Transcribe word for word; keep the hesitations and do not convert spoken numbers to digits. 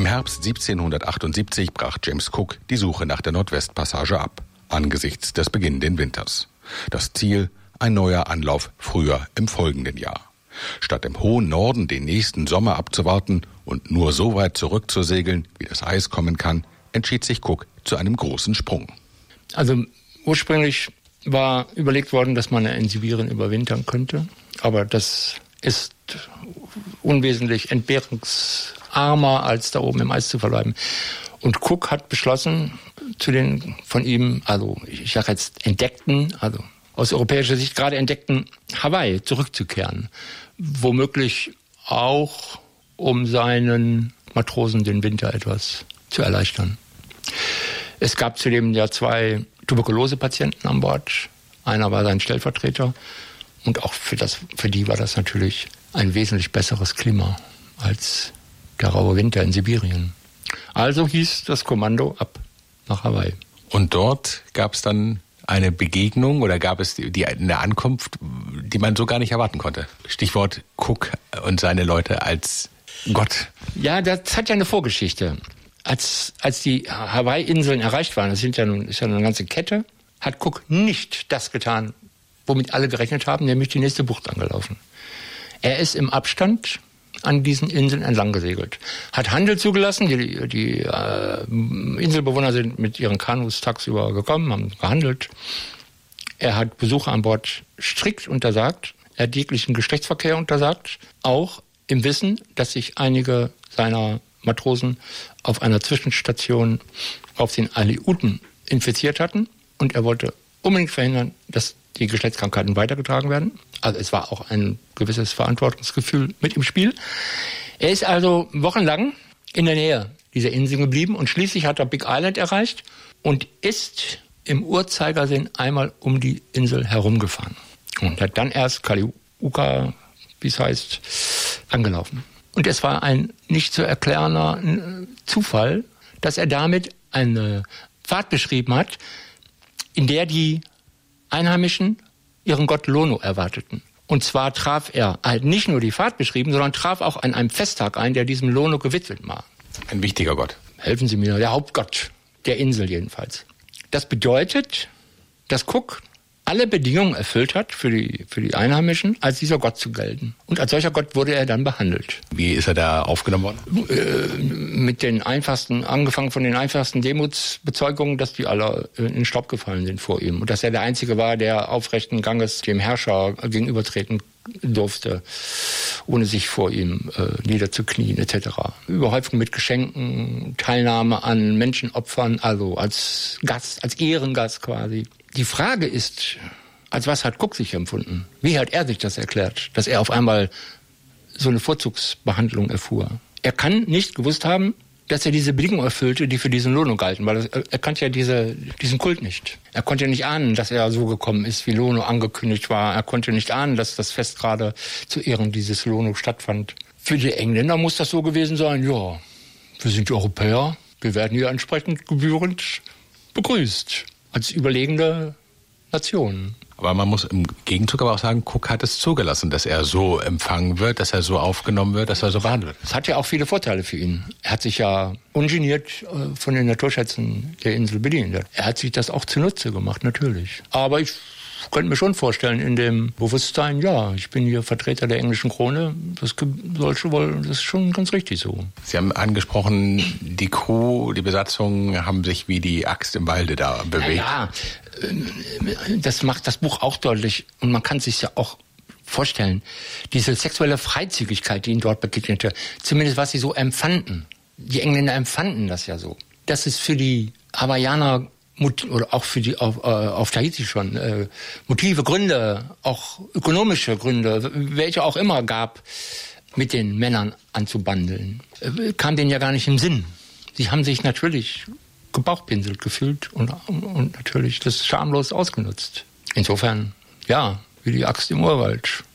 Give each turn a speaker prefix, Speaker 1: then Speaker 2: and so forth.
Speaker 1: Herbst siebzehnhundertachtundsiebzig brach James Cook die Suche nach der Nordwestpassage ab, angesichts des beginnenden Winters. Das Ziel: ein neuer Anlauf früher im folgenden Jahr. Statt im hohen Norden den nächsten Sommer abzuwarten und nur so weit zurückzusegeln, wie das Eis kommen kann, entschied sich Cook zu einem großen Sprung.
Speaker 2: Also ursprünglich war überlegt worden, dass man in Sibirien überwintern könnte, aber das ist unwesentlich entbehrungsarmer, als da oben im Eis zu verbleiben. Und Cook hat beschlossen, zu den von ihm, also ich sage jetzt entdeckten, also aus europäischer Sicht gerade entdeckten Hawaii zurückzukehren. Womöglich auch, um seinen Matrosen den Winter etwas zu erleichtern. Es gab zudem ja zwei Tuberkulosepatienten an Bord. Einer war sein Stellvertreter. Und auch für, das, für die war das natürlich ein wesentlich besseres Klima als der raue Winter in Sibirien. Also hieß das Kommando ab nach Hawaii.
Speaker 3: Und dort gab es dann eine Begegnung oder gab es die, die, eine Ankunft, die man so gar nicht erwarten konnte? Stichwort Cook und seine Leute als Gott.
Speaker 2: Ja, das hat ja eine Vorgeschichte. Als, als die Hawaii-Inseln erreicht waren, das sind ja nun, ist ja eine ganze Kette, hat Cook nicht das getan, womit alle gerechnet haben, nämlich die nächste Bucht angelaufen. Er ist im Abstand an diesen Inseln entlang gesegelt. Hat Handel zugelassen, die, die äh, Inselbewohner sind mit ihren Kanus tagsüber gekommen, haben gehandelt. Er hat Besucher an Bord strikt untersagt, er hat jeglichen Geschlechtsverkehr untersagt, auch im Wissen, dass sich einige seiner Matrosen auf einer Zwischenstation auf den Aleuten infiziert hatten. Und er wollte unbedingt verhindern, dass die Geschlechtskrankheiten weitergetragen werden. Also es war auch ein gewisses Verantwortungsgefühl mit im Spiel. Er ist also wochenlang in der Nähe dieser Insel geblieben und schließlich hat er Big Island erreicht und ist im Uhrzeigersinn einmal um die Insel herumgefahren. Und hat dann erst Kaliuka, wie es heißt, angelaufen. Und es war ein nicht zu erklärender Zufall, dass er damit eine Fahrt beschrieben hat, in der die Einheimischen ihren Gott Lono erwarteten. Und zwar traf er halt nicht nur die Fahrt beschrieben, sondern traf auch an einem Festtag ein, der diesem Lono gewidmet war.
Speaker 3: Ein wichtiger Gott.
Speaker 2: Helfen Sie mir, der Hauptgott der Insel jedenfalls. Das bedeutet, dass Cook alle Bedingungen erfüllt hat für die, für die Einheimischen, als dieser Gott zu gelten. Und als solcher Gott wurde er dann behandelt.
Speaker 3: Wie ist er da aufgenommen worden?
Speaker 2: Äh, mit den einfachsten, angefangen von den einfachsten Demutsbezeugungen, dass die alle in den Staub gefallen sind vor ihm. Und dass er der Einzige war, der aufrechten Ganges dem Herrscher gegenübertreten durfte, ohne sich vor ihm äh, niederzuknien et cetera. Überhäufung mit Geschenken, Teilnahme an Menschenopfern, also als Gast, als Ehrengast quasi. Die Frage ist, als was hat Cook sich empfunden? Wie hat er sich das erklärt, dass er auf einmal so eine Vorzugsbehandlung erfuhr? Er kann nicht gewusst haben, dass er diese Bedingungen erfüllte, die für diesen Lono galten, weil er, er kannte ja diese, diesen Kult nicht. Er konnte ja nicht ahnen, dass er so gekommen ist, wie Lono angekündigt war. Er konnte nicht ahnen, dass das Fest gerade zu Ehren dieses Lono stattfand. Für die Engländer muss das so gewesen sein, ja, wir sind Europäer, wir werden hier entsprechend gebührend begrüßt. Als überlegende Nation.
Speaker 3: Aber man muss im Gegenzug aber auch sagen, Cook hat es zugelassen, dass er so empfangen wird, dass er so aufgenommen wird, dass er so behandelt wird.
Speaker 2: Es hat ja auch viele Vorteile für ihn. Er hat sich ja ungeniert von den Naturschätzen der Insel bedient. Er hat sich das auch zunutze gemacht, natürlich. Aber ich könnte mir schon vorstellen, in dem Bewusstsein, ja, ich bin hier Vertreter der englischen Krone, das, sollte wohl, das ist schon ganz richtig so.
Speaker 3: Sie haben angesprochen, die Crew, die Besatzung haben sich wie die Axt im Walde da bewegt.
Speaker 2: Ja, das macht das Buch auch deutlich und man kann sich ja auch vorstellen, diese sexuelle Freizügigkeit, die ihnen dort begegnete, zumindest was sie so empfanden. Die Engländer empfanden das ja so. Das ist für die Hawaiianer oder auch für die auf, auf Tahiti schon äh, Motive, Gründe, auch ökonomische Gründe, welche auch immer gab, mit den Männern anzubandeln, äh, kam denen ja gar nicht im Sinn. Sie haben sich natürlich gebauchpinselt gefühlt und, und natürlich das schamlos ausgenutzt. Insofern, ja, wie die Axt im Urwald.